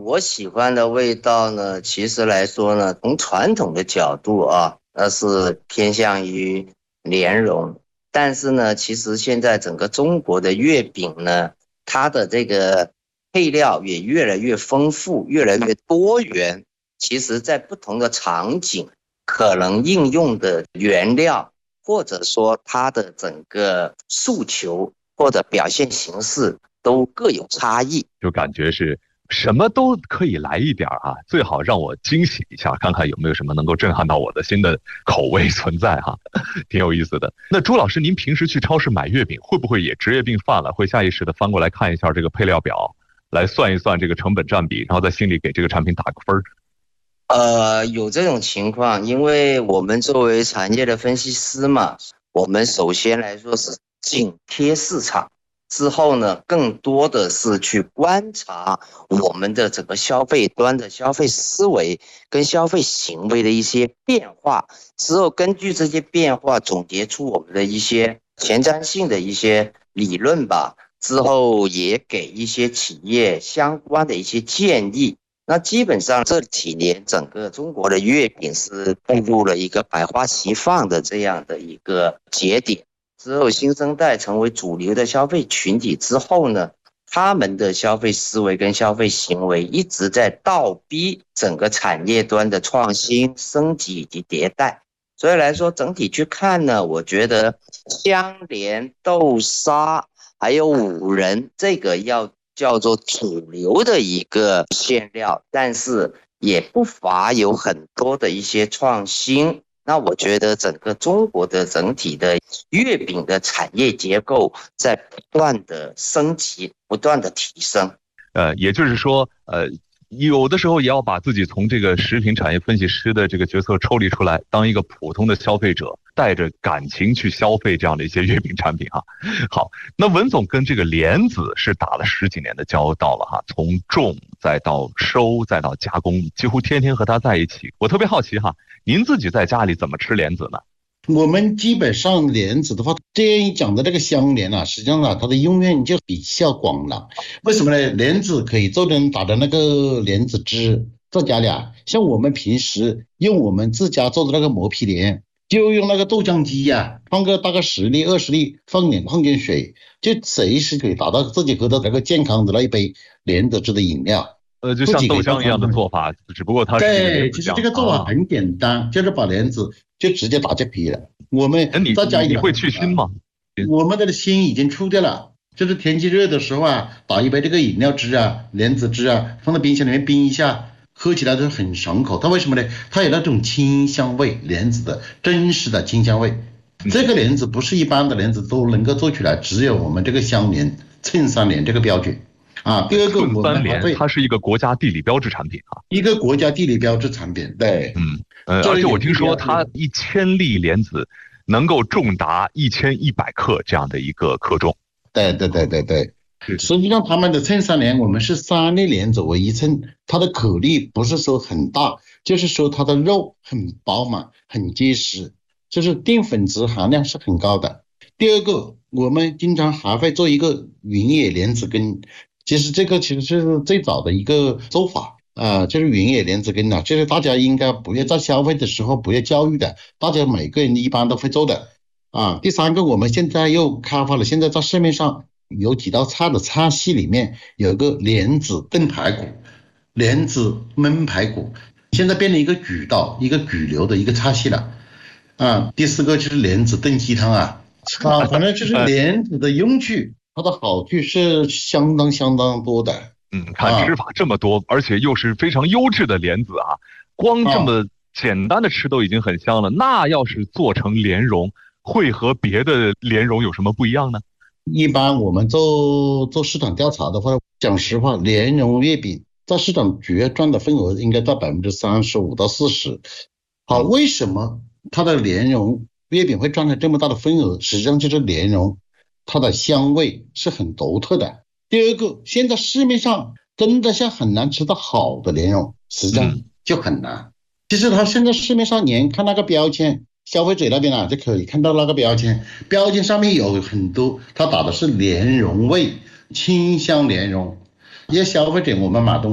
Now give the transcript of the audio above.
我喜欢的味道呢，其实来说呢，从传统的角度啊，那是偏向于莲蓉。但是呢，其实现在整个中国的月饼呢，它的这个配料也越来越丰富，越来越多元。其实在不同的场景，可能应用的原料，或者说它的整个诉求或者表现形式都各有差异。 就感觉是什么都可以来一点啊，最好让我惊喜一下，看看有没有什么能够震撼到我的新的口味存在哈，挺有意思的。那朱老师，您平时去超市买月饼，会不会也职业病犯了，会下意识的翻过来看一下这个配料表，来算一算这个成本占比，然后在心里给这个产品打个分？ 有这种情况，因为我们作为产业的分析师嘛，我们首先来说是紧贴市场，之后呢，更多的是去观察我们的整个消费端的消费思维跟消费行为的一些变化，之后根据这些变化总结出我们的一些前瞻性的一些理论吧，之后也给一些企业相关的一些建议。那基本上这几年整个中国的月饼是步入了一个百花齐放的这样的一个节点，之后新生代成为主流的消费群体之后呢，他们的消费思维跟消费行为一直在倒逼整个产业端的创新、升级以及迭代。所以来说整体去看呢，我觉得香莲、豆沙还有五仁这个要叫做主流的一个馅料，但是也不乏有很多的一些创新。那我觉得整个中国的整体的月饼的产业结构在不断的升级，不断的提升。 也就是说，有的时候也要把自己从这个食品产业分析师的这个角色抽离出来，当一个普通的消费者，带着感情去消费这样的一些月饼产品哈。好，那文总跟这个莲子是打了10几年的交道了哈，从种再到收再到加工，几乎天天和他在一起。我特别好奇哈，您自己在家里怎么吃莲子呢？ 我们基本上莲子的话，这样一讲的这个香莲啊，实际上啊，它的用面就比较广了。为什么呢？莲子可以做成打的那个莲子汁，在家里啊，像我们平时用我们自家做的那个磨皮莲，就用那个豆浆机呀，放个大概10粒20粒，放点水，就随时可以达到自己喝的那个健康的那一杯莲子汁的饮料。 就像豆浆一样的做法，只不过它是对，其实这个做法很简单，就是把莲子就直接打去皮了。我们再加一点， 你会去腥吗？ 我们的腥已经出掉了，就是天气热的时候啊，打一杯这个饮料汁啊、莲子汁啊，放到冰箱里面冰一下，喝起来都很爽口。它为什么呢？它有那种清香味，莲子的真实的清香味。这个莲子不是一般的莲子都能够做出来，只有我们这个香莲、衬三莲这个标准。第二个我们它是一个国家地理标志产品啊， 一个国家地理标志产品，对， 而且我听说它1000粒莲子能够重达1100克这样的一个克重。 对，实际上他们的衬三莲，我们是3粒莲子为一称，它的颗粒不是说很大，就是说它的肉很饱满、很结实，就是淀粉质含量是很高的。第二个，我们经常还会做一个云野莲子羹。其实这个其实是最早的一个做法就是云野莲子羹啊，就是大家应该不要在消费的时候不要教育的，大家每个人一般都会做的第三个，我们现在又开发了，现在在市面上有几道菜的菜系里面有一个莲子炖排骨、莲子焖排骨，现在变成一个主流的一个菜系了第四个就是莲子炖鸡汤反正就是莲子的用处它的好处是相当多的。 看吃法这么多，而且又是非常优质的莲子啊，光这么简单的吃都已经很香了，那要是做成莲蓉，会和别的莲蓉有什么不一样呢？ 一般我们做市场调查的话，讲实话，莲蓉月饼在市场主要占的份额应该在35%到40%。好，为什么它的莲蓉月饼会占了这么大的份额？实际上就是莲蓉它的香味是很独特的。第二个，现在市面上真的是很难吃到好的莲蓉，实际上就很难。其实它现在市面上连看那个标签，消费者那边就可以看到那个标签上面有很多，它打的是莲蓉味、清香莲蓉。因为消费者我们买东西